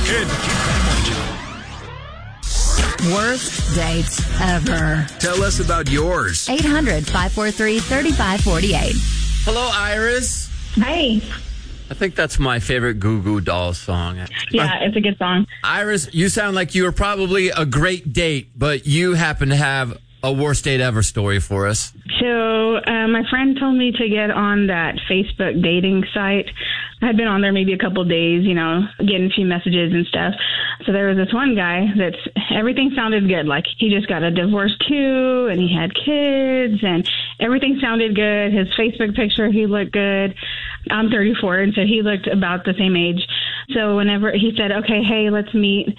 Kid. Worst dates ever. Tell us about yours. 800-543-3548. Hello, Iris. Hi. I think that's my favorite Goo Goo Dolls song. Yeah, it's a good song. Iris, you sound like you were probably a great date, but you happen to have a worst date ever story for us. So my friend told me to get on that Facebook dating site. I had been on there maybe a couple of days, getting a few messages and stuff. So there was this one guy everything sounded good. Like he just got a divorce too, and he had kids, and everything sounded good. His Facebook picture, he looked good. I'm 34, and so he looked about the same age. So whenever he said, okay, hey, let's meet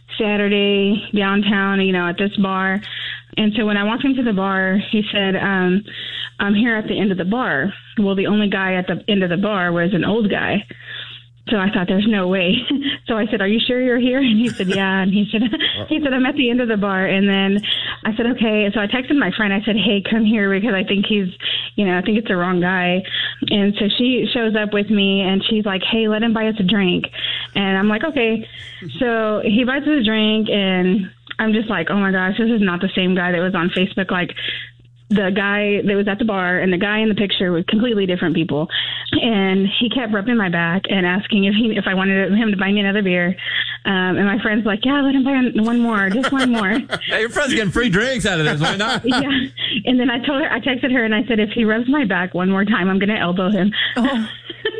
Saturday downtown, at this bar. And so when I walked into the bar, he said, I'm here at the end of the bar. Well, the only guy at the end of the bar was an old guy. So I thought, there's no way. So I said, are you sure you're here? And he said, yeah. And he said, I'm at the end of the bar. And then I said, okay. So I texted my friend. I said, hey, come here because I think I think it's the wrong guy. And so she shows up with me and she's like, hey, let him buy us a drink. And I'm like, okay. So he buys us a drink and I'm just like, oh my gosh, this is not the same guy that was on Facebook. Like the guy that was at the bar and the guy in the picture were completely different people. And he kept rubbing my back and asking if I wanted him to buy me another beer. And my friend's like, yeah, let him buy one more, just one more. Hey, your friend's getting free drinks out of this. Why not? Yeah. And then I texted her and I said, if he rubs my back one more time, I'm going to elbow him. Oh.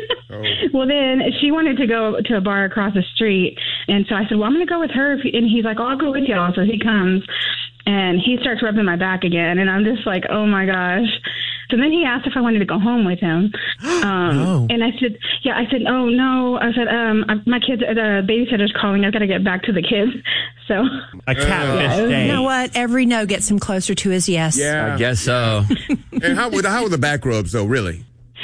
Well, then she wanted to go to a bar across the street. And so I said, well, I'm going to go with her. And he's like, oh, I'll go with y'all. So he comes and he starts rubbing my back again. And I'm just like, oh my gosh. So then he asked if I wanted to go home with him. No. And I said, oh no. I said, my kids, the babysitter's calling. I've got to get back to the kids. So a catfish day. You know what? Every no gets him closer to his yes. Yeah. I guess so. And how were the back rubs, though, really?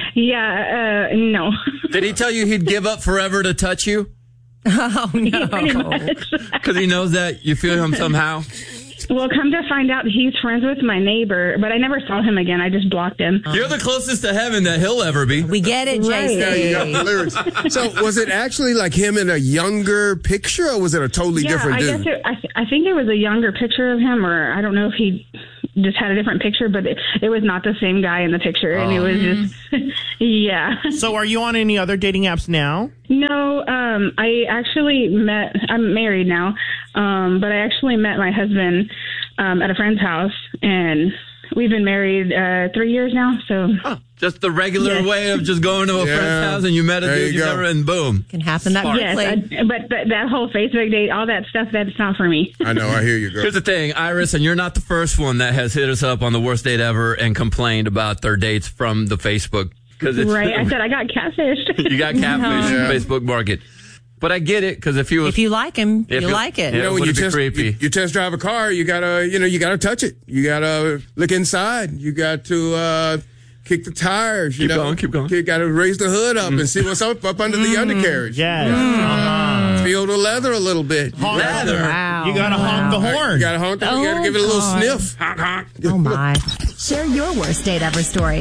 Yeah, no. Did he tell you he'd give up forever to touch you? Oh, no. Pretty much. Because he knows that you feel him somehow? Well, come to find out, he's friends with my neighbor, but I never saw him again. I just blocked him. You're the closest to heaven that he'll ever be. We get it, JC. Yeah, you got the lyrics. So was it actually like him in a younger picture, or was it a totally different dude? I think it was a younger picture of him, or I don't know if he just had a different picture, but it was not the same guy in the picture, and it was just, yeah. So are you on any other dating apps now? No, I actually I'm married now, but I actually met my husband at a friend's house, and we've been married 3 years now, so... Just the regular way of just going to a friend's house and you met a dude you never, and boom. Can happen that quickly. Yes, but that whole Facebook date, all that stuff, that's not for me. I know, I hear you, girl. Here's the thing, Iris, and you're not the first one that has hit us up on the worst date ever and complained about their dates from the Facebook. Right, I said I got catfished. You got catfished in the Facebook market. But I get it, because if you like him, you like it. Yeah, when you test drive a car, you gotta touch it. You gotta look inside. You got to kick the tires. Keep going. You gotta raise the hood up and see what's up under the undercarriage. Yes. Feel the leather a little bit. Leather. Wow. You gotta honk the horn. You gotta honk the horn. You gotta give it a little sniff. Honk, honk. Oh, my. Share your worst date ever story.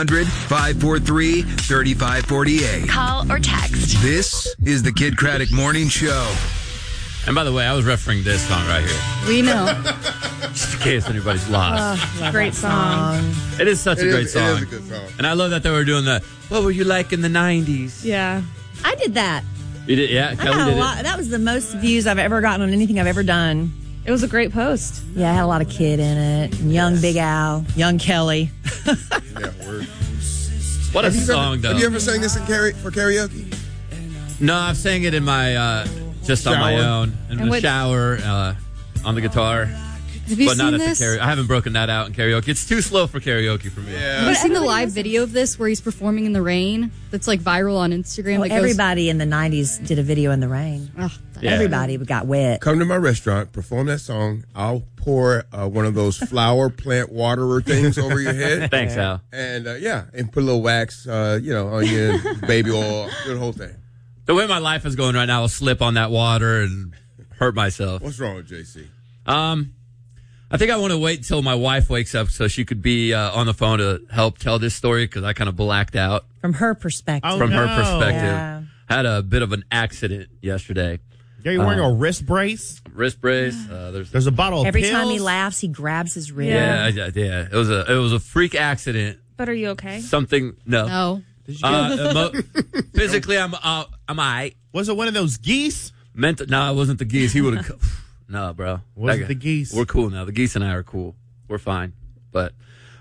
800-543-3548. Call or text. This is the Kid Craddock Morning Show. And by the way, I was referencing this song right here, We know. just in case anybody's lost. Great song. It is such a great song. It is a good song. And I love that they were doing that. What were you like in the 90s? Yeah. I did that. You did, yeah. I Kelly got did a lot. That was the most views I've ever gotten on anything I've ever done. It was a great post. Yeah, I had a lot of kid in it. And young Big Al, young Kelly. Yeah, word. What a song, though. Have you ever sang this for karaoke? No, I've sang it in my just on my own in the shower on the guitar. Have you but not seen at this? the karaoke. I haven't broken that out in karaoke. It's too slow for karaoke for me. Yeah. Have you seen the live video of this where he's performing in the rain? That's like viral on Instagram. Well, everybody in the 90s did a video in the rain. Yeah. Everybody got wet. Come to my restaurant, perform that song. I'll pour one of those flower plant waterer things over your head. Thanks, Al. And and put a little wax, on your baby oil, do the whole thing. The way my life is going right now, I'll slip on that water and hurt myself. What's wrong with JC? I think I want to wait until my wife wakes up so she could be on the phone to help tell this story because I kind of blacked out From her perspective. from her perspective. Yeah. Had a bit of an accident yesterday. Yeah, you're wearing a wrist brace. Wrist brace. There's a bottle of Every pills. time he laughs, he grabs his rib. Yeah. It was a freak accident. But are you okay? Something. No. Physically, I'm all right. Was it one of those geese? No, it wasn't the geese. He would have. No, bro. Wasn't the geese? We're cool now. The geese and I are cool. We're fine. But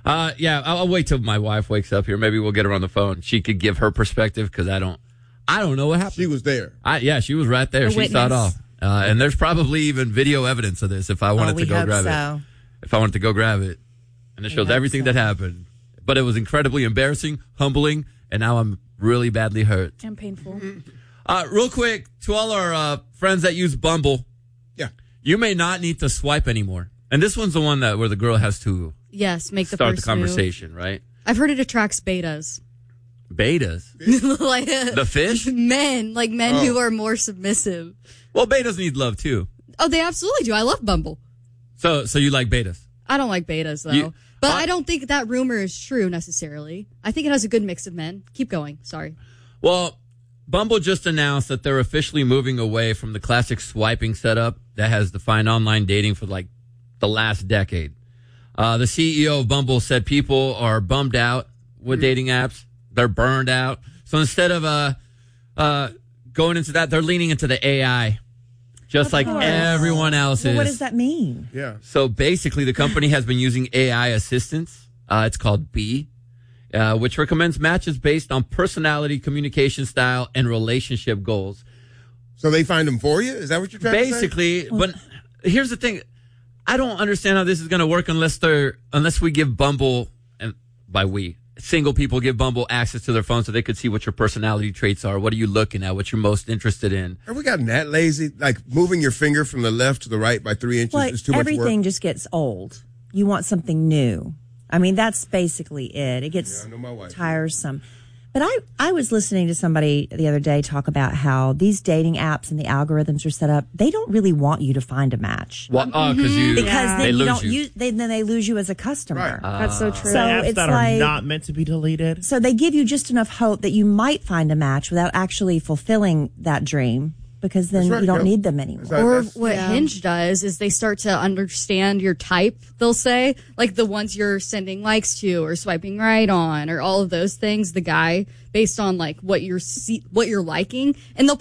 I'll wait till my wife wakes up here. Maybe we'll get her on the phone. She could give her perspective because I don't know what happened. She was there. She was right there. She saw it all. And there's probably even video evidence of this if I wanted to go grab it. If I wanted to go grab it. And it shows everything that happened. But it was incredibly embarrassing, humbling, and now I'm really badly hurt. And painful. Real quick, to all our friends that use Bumble. Yeah. You may not need to swipe anymore. And this one's the one where the girl has to make the start first the conversation, right? I've heard it attracts betas. Betas? Like the fish? Men who are more submissive. Well, betas need love too. Oh, they absolutely do. I love Bumble. So you like betas? I don't like betas though. But I don't think that rumor is true necessarily. I think it has a good mix of men. Keep going. Sorry. Well, Bumble just announced that they're officially moving away from the classic swiping setup that has defined online dating for like the last decade. The CEO of Bumble said people are bummed out with dating apps. They're burned out. So instead of going into that, they're leaning into the AI, just like everyone else is. What does that mean? Yeah. So basically, the company has been using AI assistants. It's called Bee, which recommends matches based on personality, communication style, and relationship goals. So they find them for you? Is that what you're trying to say? Basically, but here's the thing. I don't understand how this is going to work unless we give Bumble, and by we, single people give Bumble access to their phone so they could see what your personality traits are. What are you looking at? What you're most interested in? Have we gotten that lazy? Like moving your finger from the left to the right by 3 inches is too much work? Everything just gets old. You want something new. I mean, that's basically it. It gets tiresome. But I was listening to somebody the other day talk about how these dating apps and the algorithms are set up. They don't really want you to find a match. Well, because then they you lose don't you. then they lose you as a customer. Right. That's so true. So apps it's that like, are not meant to be deleted. So they give you just enough hope that you might find a match without actually fulfilling that dream, because then you don't need them anymore. Or what Hinge does is they start to understand your type, they'll say, like the ones you're sending likes to or swiping right on or all of those things, the guy, based on like what you're liking, and they'll